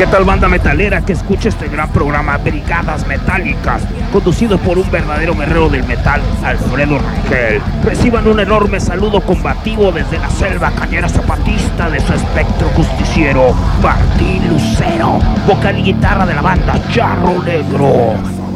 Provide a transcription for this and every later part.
¿Qué tal, banda metalera que escucha este gran programa Brigadas Metálicas, conducido por un verdadero guerrero del metal, Alfredo Rangel? Reciban un enorme saludo combativo desde la selva cañera zapatista de su espectro justiciero, Martín Lucero, vocal y guitarra de la banda Charro Negro.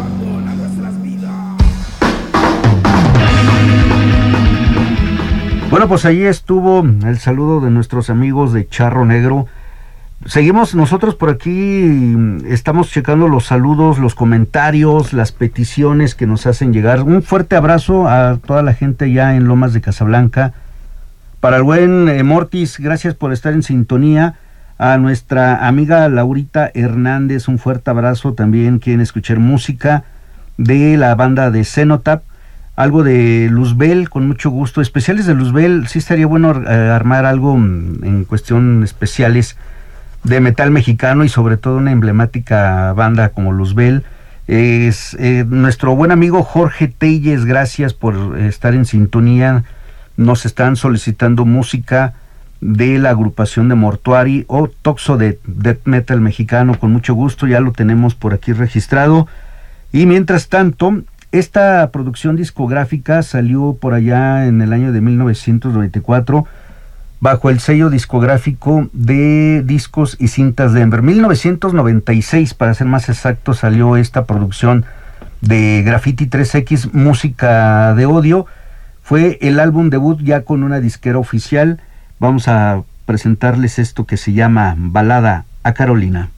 Bueno, pues ahí estuvo el saludo de nuestros amigos de Charro Negro. Seguimos nosotros por aquí, estamos checando los saludos, los comentarios, las peticiones que nos hacen llegar. Un fuerte abrazo a toda la gente ya en Lomas de Casablanca. Para el buen Mortis, gracias por estar en sintonía. A nuestra amiga Laurita Hernández, un fuerte abrazo. También quieren escuchar música de la banda de Cenotap. Algo de Luzbel, con mucho gusto. Especiales de Luzbel, sí estaría bueno armar algo en cuestión especiales de metal mexicano y sobre todo una emblemática banda como Luzbel. Es nuestro buen amigo Jorge Telles, gracias por estar en sintonía. Nos están solicitando música de la agrupación de Mortuary o Toxo de Death Metal mexicano, con mucho gusto, ya lo tenemos por aquí registrado. Y mientras tanto, esta producción discográfica salió por allá en el año de 1994 bajo el sello discográfico de Discos y Cintas Denver. 1996, para ser más exacto, salió esta producción de Graffiti 3X, Música de Odio. Fue el álbum debut ya con una disquera oficial. Vamos a presentarles esto que se llama Balada a Carolina.